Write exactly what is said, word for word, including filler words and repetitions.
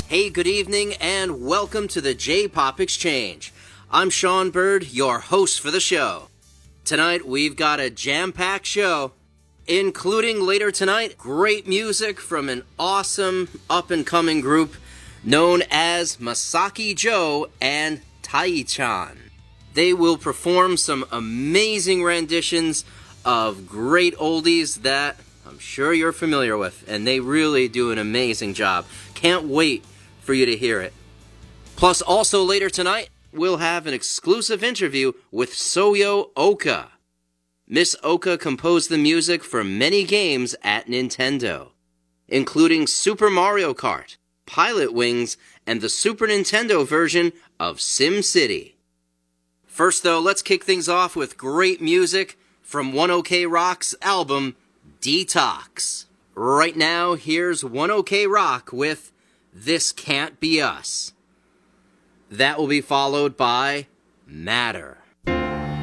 Hey, good evening, and welcome to the J-Pop Exchange. I'm Sean Bird, your host for the show. Tonight, we've got a jam-packed show, including later tonight, great music from an awesome up-and-coming group known as Masaki Joe and Tai-chan. They will perform some amazing renditions of great oldies that I'm sure you're familiar with, and they really do an amazing job. Can't wait for you to hear it. Plus, also later tonight, we'll have an exclusive interview with Soyo Oka. Miss Oka composed the music for many games at Nintendo, including Super Mario Kart, Pilot Wings, and the Super Nintendo version of SimCity. First, though, let's kick things off with great music from one OK Rock's album, Detox. Right now, here's one OK Rock with This Can't Be Us. That will be followed by Matter.